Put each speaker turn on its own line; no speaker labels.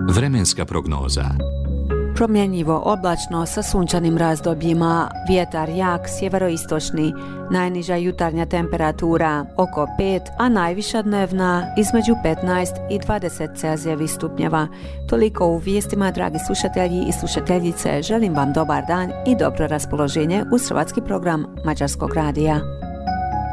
Vremenska prognoza.
Promjenjivo oblačno sa sunčanim razdobljima, vjetar jak sjeveroistočni, najniža jutarnja temperatura oko 5, a najviša dnevna između 15 i 20 celzijevih stupnjeva. Toliko u vijestima, dragi slušatelji i slušateljice, želim vam dobar dan i dobro raspoloženje uz hrvatski program Mađarskog radija.